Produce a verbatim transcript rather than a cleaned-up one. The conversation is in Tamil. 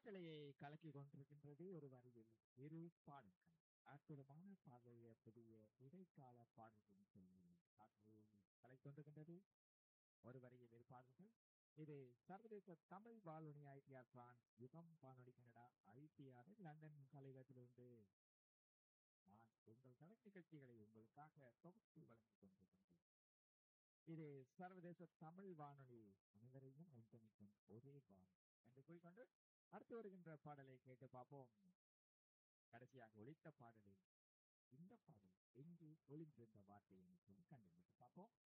காற்றலையை கலக்கி கொண்டிருக்கின்றது ஒரு வரியில் இரு பாடல்கள். அற்புதமான பாடலைய புதிய இடைக்கால பாடல்கள் சொல்லி காற்றலையை கலக்கி கொண்டிருக்கின்றது ஒரு வரியில் இரு பாடல்கள். இது சர்வதேச தமிழ் வானொலி ஐடிஆர் பிரான்ஸ் யுகம் வானொலி கனடா ஐடிஆர் லண்டன் கலையகத்திலிருந்து நான் உங்கள் கலை நிகழ்ச்சிகளை உங்களுக்காக தொகுத்து வழங்கிக் கொண்டிருக்கின்றேன். இது சர்வதேச தமிழ் வானொலி அனைவரையும் ஒன்றிணைக்கும் ஒரே வானொலி என்று கூறிக்கொண்டு அடுத்து வருகின்ற பாடலை கேட்டு பார்ப்போம். கடைசியாக ஒலித்த பாடலில் இந்த பாடல் எங்கே ஒளிந்திருந்த வார்த்தை என்று சொல்லி கண்டுபிடித்து பார்ப்போம்.